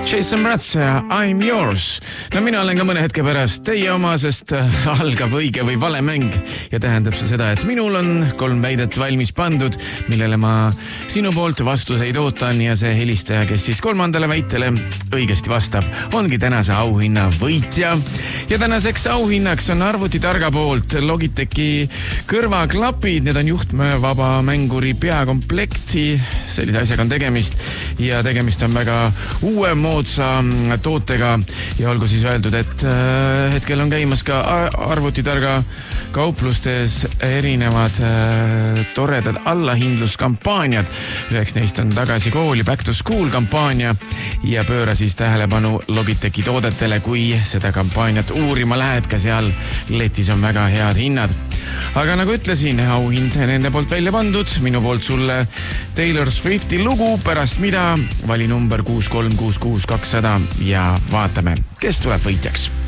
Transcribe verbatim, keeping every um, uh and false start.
Jason Mraz, I'm yours. No mina olen ka mõne hetke pärast teie oma, sest algab õige või vale mäng ja tähendab see seda, et minul on kolm väidet valmis pandud, millele ma sinu poolt vastuseid ootan ja see helistaja, kes siis kolmandale väitele õigesti vastab, ongi tänase auhinna võitja. Ja tänaseks auhinnaks on arvutitarga poolt Logitechi kõrvaklapid, need on juhtmevaba mänguri peakomplekti, sellise asjaga on tegemist ja tegemist on väga uue moodsa tootega ja olgu siis öeldud, et äh, hetkel on käimas ka arvutitarga kauplustes erinevad äh, toredad allahindluskampaaniad. Üheks neist on tagasi kooli Back to School kampaania ja pööra siis tähelepanu Logitechi toodetele, kui seda kampaaniat uurima lähed, ka seal letis on väga head hinnad. Aga nagu ütlesin, auhind nende poolt välja pandud, minu poolt sulle Taylor Swifti lugu, pärast mida vali number kuus kolm kuus kuus kakssada ja vaatame, kes tuleb võitjaks.